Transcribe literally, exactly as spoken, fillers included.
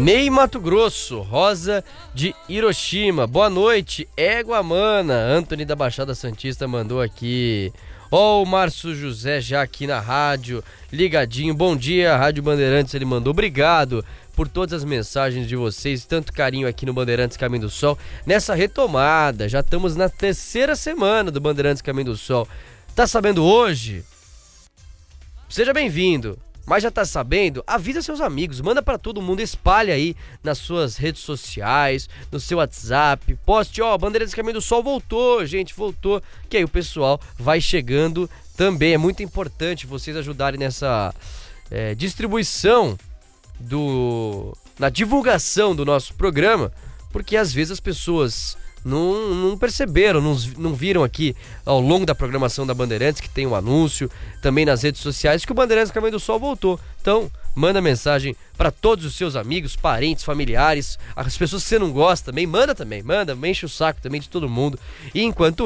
Ney Mato Grosso, Rosa de Hiroshima. Boa noite, Égua Mana. Anthony da Baixada Santista mandou aqui. Ó, oh, o Márcio José já aqui na rádio, ligadinho. Bom dia, Rádio Bandeirantes, ele mandou. Obrigado por todas as mensagens de vocês, tanto carinho aqui no Bandeirantes Caminho do Sol. Nessa retomada, já estamos na terceira semana do Bandeirantes Caminho do Sol. Tá sabendo hoje? Seja bem-vindo. Mas já tá sabendo? Avisa seus amigos, manda pra todo mundo, espalha aí nas suas redes sociais, no seu WhatsApp, poste, ó, Bandeirantes Caminho do Sol voltou, gente, voltou, que aí o pessoal vai chegando também. É muito importante vocês ajudarem nessa é, distribuição, do, na divulgação do nosso programa, porque às vezes as pessoas não, não perceberam, não, não viram aqui ao longo da programação da Bandeirantes, que tem um anúncio, também nas redes sociais, que o Bandeirantes Caminho do Sol voltou. Então, manda mensagem para todos os seus amigos, parentes, familiares, as pessoas que você não gosta também, manda também, manda, enche o saco também de todo mundo. E enquanto